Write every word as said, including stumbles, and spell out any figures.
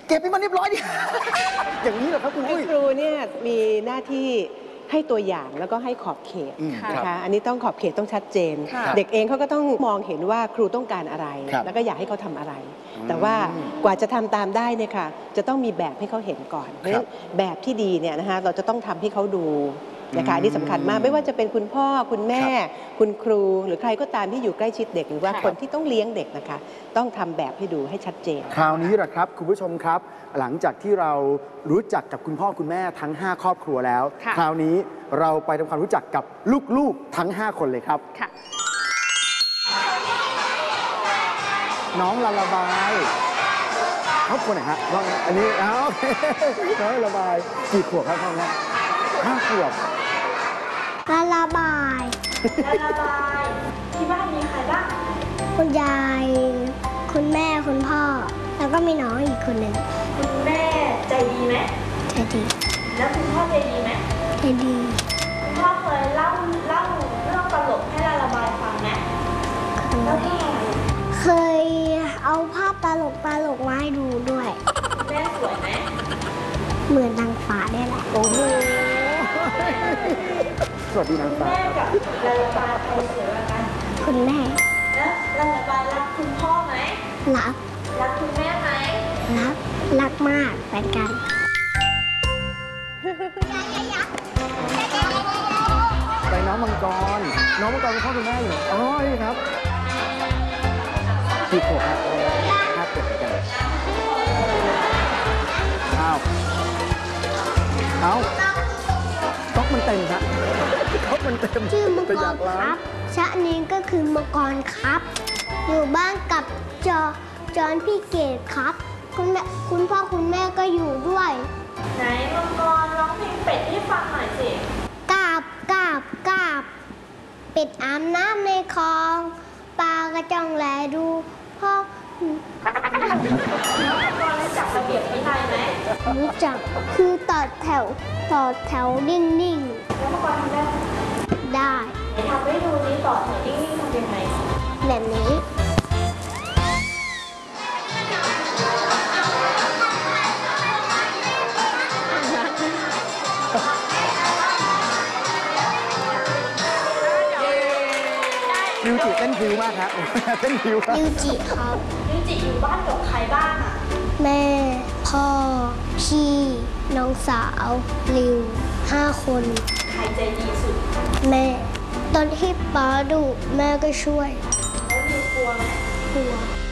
เก็บให้มันเรียบร้อยดิ อย่างนี้เหรอครับคุณอุ้ยครูเนี่ยมีหน้าที่ให้ตัวอย่างแล้วก็ให้ขอบเขตนะคะอันนี้ต้องขอบเขตต้องชัดเจนเด็กเองเขาก็ต้องมองเห็นว่าครูต้องการอะไรแล้วก็อยากให้เขาทำอะไรแต่ว่ากว่าจะทำตามได้เนี่ยค่ะจะต้องมีแบบให้เขาเห็นก่อนเพราะฉะนั้นแบบที่ดีเนี่ยนะคะเราจะต้องทำให้เขาดูนะคะอันนี้สำคัญมากไม่ว่าจะเป็นคุณพ่อคุณแม่คุณครูหรือใครก็ตามที่อยู่ใกล้ชิดเด็กหรือว่าคนที่ต้องเลี้ยงเด็กนะคะต้องทำแบบให้ดูให้ชัดเจนคราวนี้แหละครับคุณผู้ชมครับหลังจากที่เรารู้จักกับคุณพ่อคุณแม่ทั้งห้าครอบครัวแล้วคราวนี้เราไปทำความรู้จักกับลูกๆทั้งห้าคนเลยครับน้องลาลาบายครอบครัวไหนฮะว่าอันนี้อ้าวน้องลาลาบายกี่ขวบครับพ่อแม่ห้าขวบลาลาบายลาลาบายที่บ้านมีใครบ้างคุณยายคุณแม่คุณพ่อแล้วก็มีน้องอีกคนหนึ่งคุณแม่ใจดีไหมใจดีแล้วคุณพ่อใจดีไหมใจดีคุณพ่อเคยเล่าเล่าเรื่องตลกให้ลาลาบายฟังไหมแล้วก็เคยเอาภาพตลกตลกมาให้ดูด้วยแม่สวยไหมเหมือนนางฟ้าได้แหละโอ้โหสวัสดีนางฟ้าแม่กับลาลาบายใครสวยกว่ากันคุณแม่แล้วลาลาบายรักคุณพ่อไหมรักรักคุณแม่ไหมรักรักมากเหมือนกันไปน้องมังกรน้องมังกรเป็นพ่อคุณแม่อยู่อ๋อนี่ครับกี่ขวบครับห้าขวบเหมือนกันอ้าวเอ้าก๊อกมันเต็มฮะก๊อกมันเต็มชื่อมังกรครับชะนี้ก็คือมังกรครับอยู่บ้านกับจอจอนพี่เกดครับคุณแม่คุณพ่อคุณแม่ก็อยู่ด้วยไหนมังกรร้องเพลงเป็ดให้ฟังหน่อยสิกาบกาบกาบเป็ดอาบน้ำในคลองปลากระจองแลดูพ่อมังกรรู้จักระเบียบวินัยไหมรู้จักคือต่อแถวต่อแถวนิ่งๆแล้วมังกรทำได้ได้ทำให้ดูนี้ต่อแถวนิ่งๆทำยังไงแบบนี้ลิวจิเต้นผิวมากครับเต้นผิวลิวจิครับลิวจิอยู่บ้านกับใครบ้างอ่ะแม่พ่อพี่น้องสาวลิวห้าคนใครใจดีสุดแม่ตอนที่ป๊าดุแม่ก็ช่วยแล้วลิวกลัวไหมกลัว